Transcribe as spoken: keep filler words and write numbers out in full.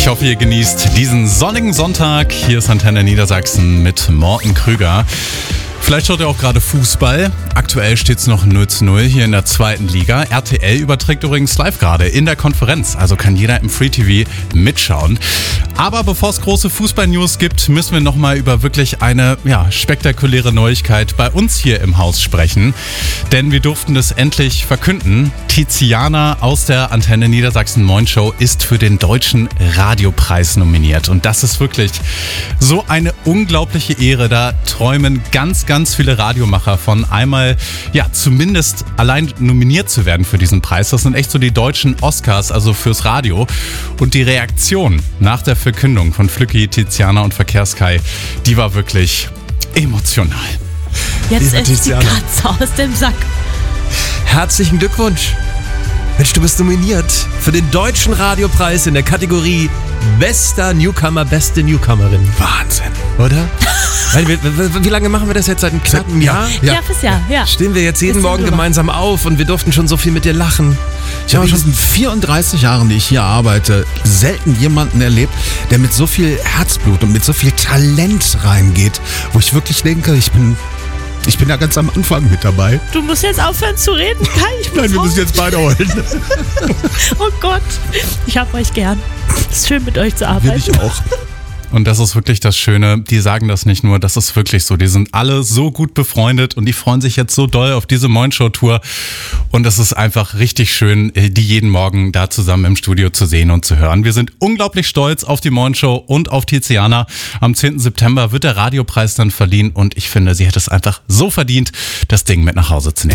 Ich hoffe, ihr genießt diesen sonnigen Sonntag. Hier ist Antenne Niedersachsen mit Morten Krüger. Vielleicht schaut ihr auch gerade Fußball. Aktuell steht es noch null zu null hier in der zweiten Liga. R T L überträgt übrigens live gerade in der Konferenz. Also kann jeder im Free T V mitschauen. Aber bevor es große Fußball-News gibt, müssen wir nochmal über wirklich eine ja, spektakuläre Neuigkeit bei uns hier im Haus sprechen. Denn wir durften es endlich verkünden. Tiziana aus der Antenne Niedersachsen Moin Show ist für den Deutschen Radiopreis nominiert. Und das ist wirklich so eine unglaubliche Ehre. Da träumen ganz, ganz viele Radiomacher von einmal, ja, zumindest allein nominiert zu werden für diesen Preis. Das sind echt so die deutschen Oscars, also fürs Radio. Und die Reaktion nach der Verkündung von Flücki, Tiziana und Verkehrskai, die war wirklich emotional. Jetzt ist die Katze aus dem Sack. Herzlichen Glückwunsch. Mensch, du bist nominiert für den Deutschen Radiopreis in der Kategorie Bester Newcomer, beste Newcomerin. Wahnsinn. Oder? wie, wie, wie lange machen wir das jetzt? Seit einem knappen Jahr? Ja, fürs Jahr, ja. Stehen wir jetzt jeden Morgen drüber. gemeinsam auf und wir durften schon so viel mit dir lachen. Ich habe in diesen vierunddreißig Jahren, die ich hier arbeite, selten jemanden erlebt, der mit so viel Herzblut und mit so viel Talent reingeht, wo ich wirklich denke, ich bin... Ich bin ja ganz am Anfang mit dabei. Du musst jetzt aufhören zu reden, Kai. Ich muss Nein, wir raus. müssen jetzt beide heulen. Oh Gott, ich hab euch gern. Es ist schön, mit euch zu arbeiten. Will ich auch. Und das ist wirklich das Schöne, die sagen das nicht nur, das ist wirklich so. Die sind alle so gut befreundet und die freuen sich jetzt so doll auf diese Moin-Show-Tour. Und es ist einfach richtig schön, die jeden Morgen da zusammen im Studio zu sehen und zu hören. Wir sind unglaublich stolz auf die Moin-Show und auf Tiziana. Am zehnten September wird der Radiopreis dann verliehen und ich finde, sie hätte es einfach so verdient, das Ding mit nach Hause zu nehmen.